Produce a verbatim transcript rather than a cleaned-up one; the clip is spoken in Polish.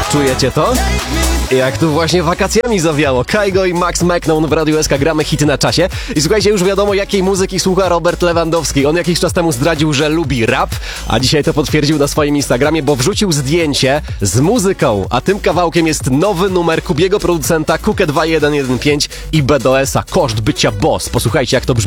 Czujecie to? Jak tu właśnie wakacjami zawiało. Kygo i Max McKnown w Radiu S K gramy hity na czasie. I słuchajcie, już wiadomo, jakiej muzyki słucha Robert Lewandowski. On jakiś czas temu zdradził, że lubi rap, a dzisiaj to potwierdził na swoim Instagramie, bo wrzucił zdjęcie z muzyką. A tym kawałkiem jest nowy numer Kubiego producenta Kukę dwa jeden jeden pięć i B D S a Koszt bycia boss. Posłuchajcie, jak to brzmi.